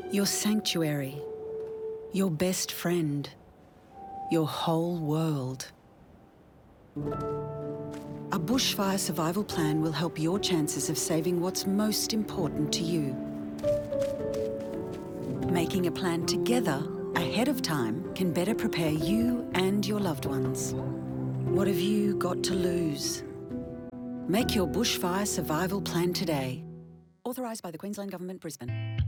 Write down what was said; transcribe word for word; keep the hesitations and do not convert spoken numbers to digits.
Your sanctuary, your best friend, your whole world. A bushfire survival plan will help your chances of saving what's most important to you. Making a plan together ahead of time can better prepare you and your loved ones. What have you got to lose? Make your bushfire survival plan today. Authorised by the Queensland Government, Brisbane.